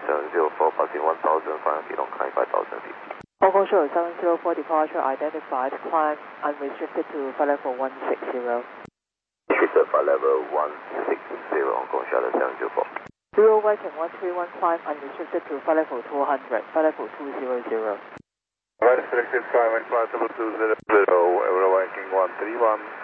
704, passing 1,000 feet on climb 5,000 feet. Hong Show 704 departure identified, climb unrestricted to flight level 160. Restricted flight level 160, Hong Kong Charlotte 704. Zero Viking 131, climb unrestricted to flight level 200, flight level 200. Restricted climb flight level 200, Euro Viking 131.